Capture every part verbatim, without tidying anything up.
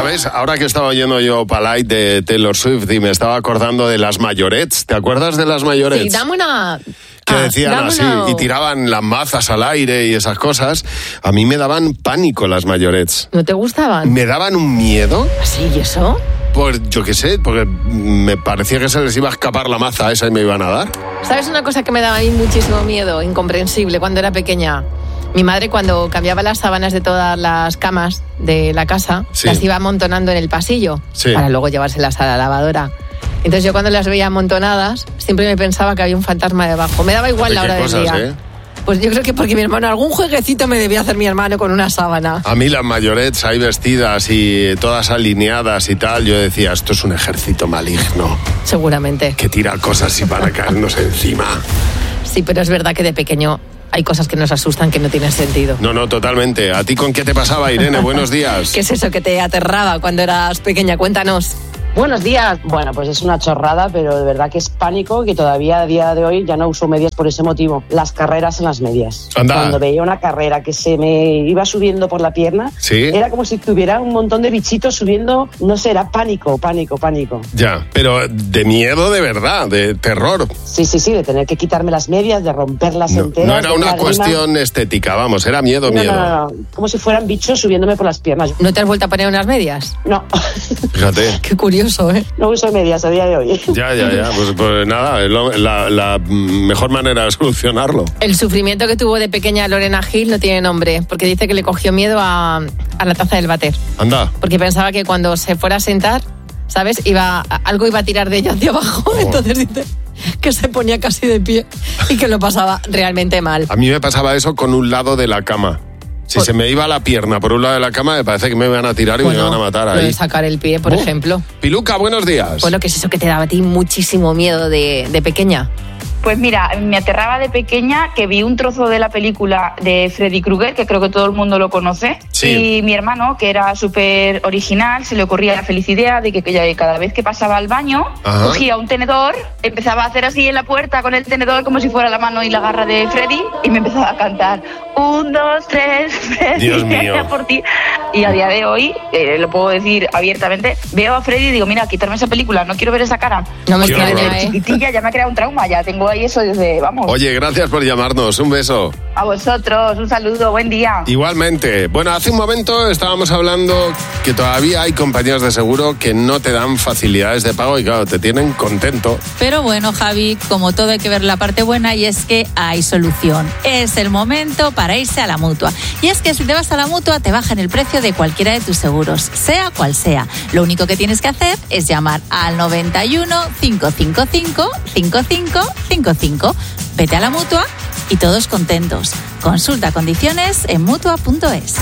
¿Sabes? Ahora que estaba oyendo yo Palite de Taylor Swift y me estaba acordando de las mayorets. ¿Te acuerdas de las mayorets? Sí, dame una... Que ah, decían así una... y tiraban las mazas al aire y esas cosas. A mí me daban pánico las mayorets. ¿No te gustaban? Me daban un miedo. ¿Sí? ¿Y eso? Pues yo qué sé, porque me parecía que se les iba a escapar la maza esa y me iban a dar. ¿Sabes una cosa que me daba a mí muchísimo miedo, incomprensible, cuando era pequeña? Mi madre, cuando cambiaba las sábanas de todas las camas de la casa, sí. las iba amontonando en el pasillo, sí. para luego llevárselas a la lavadora. Entonces yo cuando las veía amontonadas, siempre me pensaba que había un fantasma debajo. Me daba igual la hora del día. ¿Eh? Pues yo creo que porque mi hermano, algún jueguecito me debía hacer mi hermano con una sábana. A mí las mayorets ahí vestidas y todas alineadas y tal, yo decía, esto es un ejército maligno. Seguramente. Que tira cosas y para caernos encima. Sí, pero es verdad que de pequeño hay cosas que nos asustan que no tienen sentido. No, no, totalmente. ¿A ti con qué te pasaba, Irene? Buenos días. ¿Qué es eso que te aterraba cuando eras pequeña? Cuéntanos. Buenos días. Bueno, pues es una chorrada, pero de verdad que es pánico que todavía a día de hoy ya no uso medias por ese motivo. Las carreras en las medias. Anda. Cuando veía una carrera que se me iba subiendo por la pierna, ¿sí? Era como si tuviera un montón de bichitos subiendo, no sé, era pánico, pánico, pánico. Ya, pero de miedo de verdad, de terror. Sí, sí, sí, de tener que quitarme las medias, de romperlas no, enteras. No era una cuestión estética, vamos, era miedo, no, miedo. No, no, no, como si fueran bichos subiéndome por las piernas. ¿No te has vuelto a poner unas medias? No. Fíjate. Qué curioso, ¿eh? No uso medias a día de hoy. Ya, ya, ya. Pues, pues nada, es lo, la, la mejor manera de solucionarlo. El sufrimiento que tuvo de pequeña Lorena Gil no tiene nombre, porque dice que le cogió miedo a, a la taza del váter. Anda. Porque pensaba que cuando se fuera a sentar, ¿sabes? Iba, algo iba a tirar de ella hacia abajo. Oh. Entonces dice que se ponía casi de pie y que lo pasaba realmente mal. A mí me pasaba eso con un lado de la cama. Si por... se me iba la pierna por un lado de la cama, me parece que me iban a tirar y bueno, me iban a matar ahí. Puedes sacar el pie, por uh, ejemplo. Piluca, buenos días. Bueno, ¿qué es eso que te daba a ti muchísimo miedo de, de pequeña? Pues mira, me aterraba de pequeña que vi un trozo de la película de Freddy Krueger, que creo que todo el mundo lo conoce. Sí. Y mi hermano, que era súper original, se le ocurría la feliz idea de que cada vez que pasaba al baño, ajá, cogía un tenedor, empezaba a hacer así en la puerta con el tenedor como si fuera la mano y la garra de Freddy, y me empezaba a cantar un, dos, tres, Freddy, Dios mío, por ti. Y a día de hoy, eh, lo puedo decir abiertamente, veo a Freddy y digo, mira, quitarme esa película, no quiero ver esa cara. No me extraña, ¿eh? Chiquitilla ya me ha creado un trauma, ya tengo ahí eso desde, vamos. Oye, gracias por llamarnos, un beso. A vosotros, un saludo, buen día. Igualmente. Bueno, hace un momento estábamos hablando que todavía hay compañías de seguro que no te dan facilidades de pago y claro, te tienen contento. Pero bueno, Javi, como todo hay que ver la parte buena y es que hay solución. Es el momento para irse a la Mutua. Y es que si te vas a la Mutua te bajan el precio de cualquiera de tus seguros, sea cual sea. Lo único que tienes que hacer es llamar al noventa y uno, cinco cinco cinco, cinco cinco cinco cinco. Vete a la Mutua y todos contentos. Consulta condiciones en mutua punto es.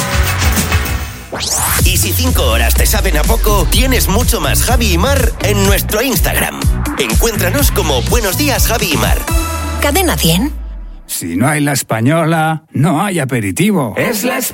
Y si cinco horas te saben a poco, tienes mucho más Javi y Mar en nuestro Instagram. Encuéntranos como Buenos Días, Javi y Mar. Cadena cien. Si no hay la española, no hay aperitivo. Es la española.